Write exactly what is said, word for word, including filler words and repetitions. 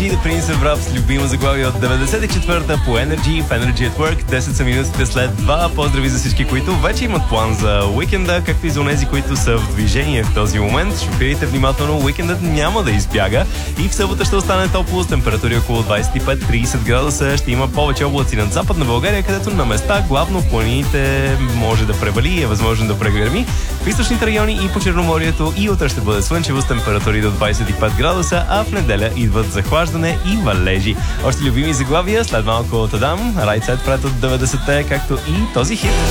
G The Prince of Rap с любимо заглавие от деветдесет и четвърта по Energy в Energy at Work. десет са минутите след два. Поздрави за всички, които вече имат план за уикенда, както и за онези, които са в движение в този момент. Шофирайте внимателно, уикендът няма да избяга и в събота ще остане топло с температури около двадесет и пет до тридесет градуса. Ще има повече облаци над Западна България, където на места, главно в планините, може да превали и е възможно да прегърми. В източните райони и по Черноморието и утре ще бъде слънчево с температури до двадесет и пет градуса, а в неделя идват захлаждане и валежи. Още любими заглавия след малко от Адам, Right Side Fred от деветдесетте, както и този хит.